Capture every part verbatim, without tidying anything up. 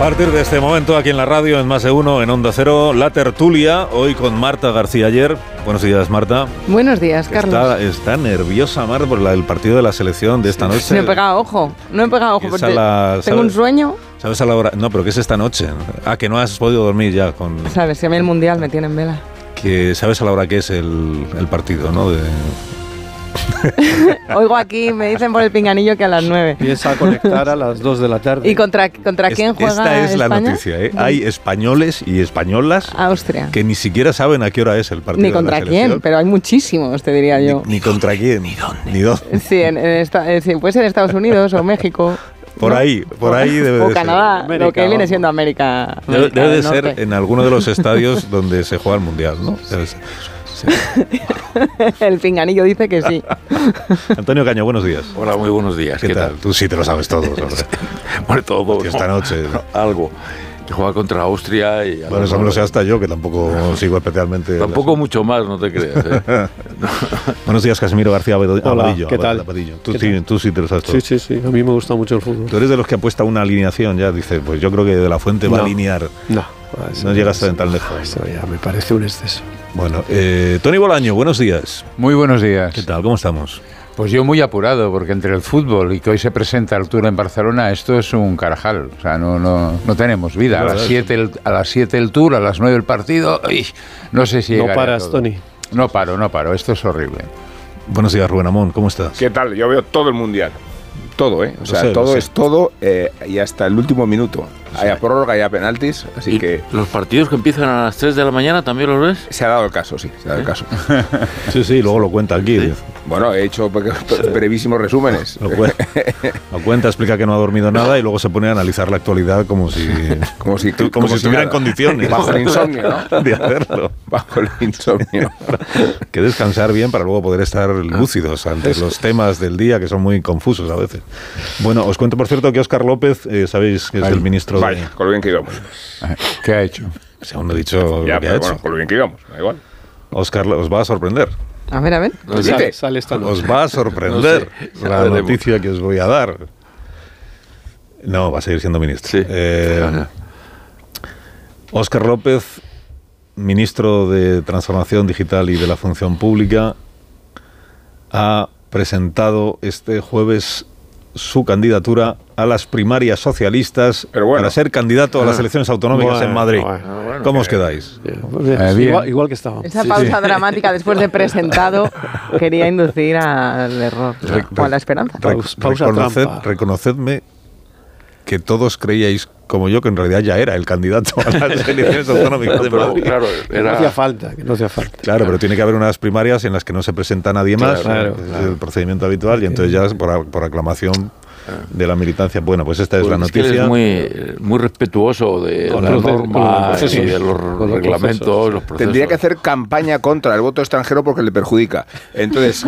partir de este momento, aquí en la radio, en Más de Uno, en Onda Cero, la tertulia, hoy con Marta García Aller. Buenos días, Marta. Buenos días, Carlos. Está, está nerviosa, Marta, por la, el partido de la selección de esta noche. No he pegado ojo, no he pegado ojo, porque la, tengo un sueño. ¿Sabes a la hora? No, pero ¿qué es esta noche? Ah, que no has podido dormir ya con... Sabes, si a mí el Mundial me tiene en vela. Que sabes a la hora que es el, el partido, ¿no? De... Oigo aquí, me dicen por el pinganillo que a las nueve. Empieza a conectar a las dos de la tarde. ¿Y contra, contra quién juega Esta es España? La noticia, ¿eh? Hay españoles y españolas Austria. que ni siquiera saben a qué hora es el partido. Ni contra de la quién, pero hay muchísimos, te diría yo. Ni, ni contra quién. Ni dónde. Ni dónde. Sí, en, en esta, eh, sí, puede ser Estados Unidos o México. Por ¿no? ahí, por ahí debe o de Canadá, ser. América, lo que viene siendo América. América debe debe de norte. ser en alguno de los estadios donde se juega el Mundial, ¿no? Debe ser. Sí. El pinganillo dice que sí. Antonio Caño, buenos días. Hola, muy buenos días. ¿Qué, ¿Qué tal? tal? Tú sí te lo sabes todo, hombre. Bueno, todo. Que esta noche... No, algo. Que juega contra Austria y... Bueno, eso me lo sé hasta yo, que tampoco sigo especialmente... Tampoco las... mucho más, no te creas. ¿eh? Buenos días, Casimiro García Abadillo. Hola, ¿qué tal? Abadillo. Tú, ¿Qué sí, tal? tú sí te lo sabes todo. Sí, sí, sí. A mí me gusta mucho el fútbol. Tú eres de los que apuesta una alineación ya. Dices, pues yo creo que De La Fuente va no, a alinear. No. No llegas tan, tan lejos. Eso ya me parece un exceso. Bueno, eh, Tony Bolaño, buenos días. Muy buenos días. ¿Qué tal? ¿Cómo estamos? Pues yo muy apurado, porque entre el fútbol y que hoy se presenta el Tour en Barcelona, esto es un carajal. O sea, no, no, no tenemos vida. A las siete el, a las siete el Tour, a las nueve el partido. Uy, no sé si No paras, Tony. No paro, no paro. Esto es horrible. Buenos días, Rubén Amón. ¿Cómo estás? ¿Qué tal? Yo veo todo el Mundial. Todo, ¿eh? O sea, sé, todo es todo eh, y hasta el último minuto. Sí. Hay prórroga, hay penaltis, así ¿Y que... los partidos que empiezan a las tres de la mañana también los ves? Se ha dado el caso, sí, se ha dado el caso. Sí, sí, luego lo cuenta aquí. ¿Sí? Bueno, he hecho brevísimos resúmenes. Lo, cu lo cuenta, explica que no ha dormido nada y luego se pone a analizar la actualidad como si, como si, como como si si estuviera en condiciones. Bajo el insomnio, ¿no? De hacerlo. Bajo el insomnio. Que descansar bien para luego poder estar lúcidos ante Eso. los temas del día, que son muy confusos a veces. Bueno, os cuento, por cierto, que Óscar López, eh, sabéis que es Ay, el ministro vaya, de... con lo bien que íbamos. ¿Qué ha hecho? Según he dicho ya, lo que ha bueno, hecho. con lo bien que íbamos, da igual. Óscar, os va a sorprender. A ver, a ver. No, sale, sale esta noche. Os va a sorprender no sé, la noticia que os voy a dar. No, va a seguir siendo ministro. Sí. Eh, Óscar López, ministro de Transformación Digital y de la Función Pública, ha presentado este jueves su candidatura a las primarias socialistas bueno, para ser candidato a las elecciones autonómicas bueno, en Madrid. Bueno, bueno, ¿Cómo os quedáis? Bien, bien. Eh, bien. Igual, igual que estábamos. Esa pausa sí, dramática después de presentado quería inducir al error re, o a la esperanza. Re, pausa reconoced, reconocedme que todos creíais, como yo, que en realidad ya era el candidato a las elecciones autonómicas de Madrid. Claro, era... no hacía falta, que no hacía falta. Claro, claro, pero tiene que haber unas primarias en las que no se presenta nadie más, claro, es claro. el procedimiento habitual, y entonces ya por, por aclamación de la militancia. Bueno, pues esta es pues la noticia. Es que él es muy, muy respetuoso de las normas y de los con reglamentos, los, los procesos. Tendría que hacer campaña contra el voto extranjero porque le perjudica. Entonces,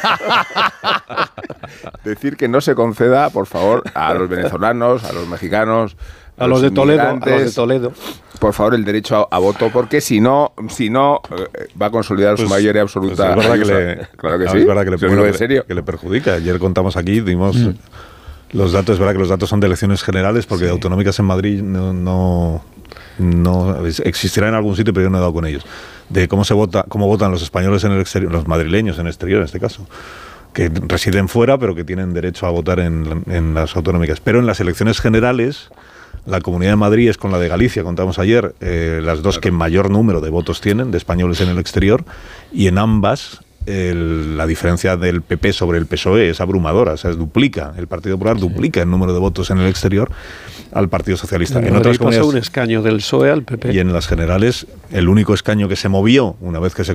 decir que no se conceda, por favor, a los venezolanos, a los mexicanos, a, a los, los de Toledo, a los de Toledo. Por favor, el derecho a, a voto, porque si no, si no eh, va a consolidar pues, su mayoría absoluta. Pues es verdad que le, claro que no, sí. Es verdad que le, bueno, que, en serio. que le perjudica. Ayer contamos aquí, dimos mm. los datos. Es verdad que los datos son de elecciones generales, porque sí. de autonómicas en Madrid no, no, no existirá en algún sitio, pero yo no he dado con ellos. De cómo se vota, cómo votan los españoles en el exterior, los madrileños en el exterior, en este caso, que residen fuera, pero que tienen derecho a votar en, en las autonómicas. Pero en las elecciones generales, la Comunidad de Madrid es con la de Galicia, contamos ayer, eh, las dos claro. que mayor número de votos tienen, de españoles en el exterior, y en ambas el, la diferencia del P P sobre el P S O E es abrumadora, o sea, es duplica, el Partido Popular sí. duplica el número de votos en el exterior al Partido Socialista. En, en otras comunidades un escaño del P S O E al P P. Y en las generales, el único escaño que se movió una vez que se